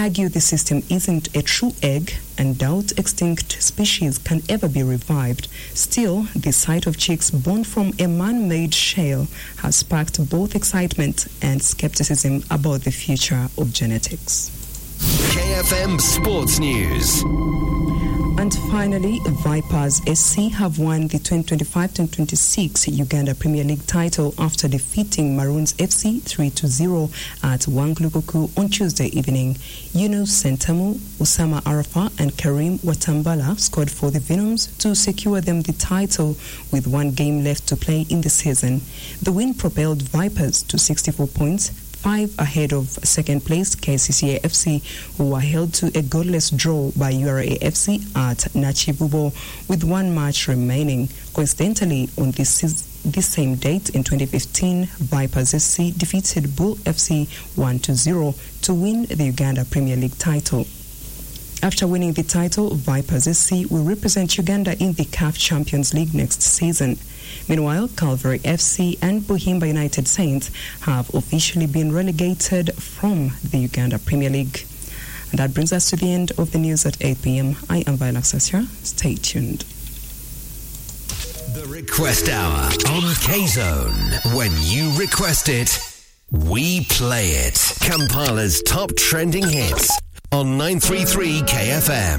argue the system isn't a true egg and doubt extinct species can ever be revived. Still, the sight of chicks born from a man-made shell has sparked both excitement and skepticism about the future of genetics. KFM Sports News. And finally, Vipers SC have won the 2025-2026 Uganda Premier League title after defeating Maroons FC 3-0 at Wanglugoku on Tuesday evening. Yunus Sentamu, Osama Arafa and Karim Watambala scored for the Venoms to secure them the title with one game left to play in the season. The win propelled Vipers to 64 points, 5 ahead of second place KCCA FC, who were held to a goalless draw by URA FC at Nachibubo with one match remaining. Coincidentally, on this same date in 2015, Vipers SC defeated Bull FC 1-0 to win the Uganda Premier League title. After winning the title, Vipers SC will represent Uganda in the CAF Champions League next season. Meanwhile, Calvary FC and Buhimba United Saints have officially been relegated from the Uganda Premier League. And that brings us to the end of the news at 8 p.m. I am Viola Sasha. Stay tuned. The Request Hour on K-Zone. When you request it, we play it. Kampala's top trending hits on 933 KFM.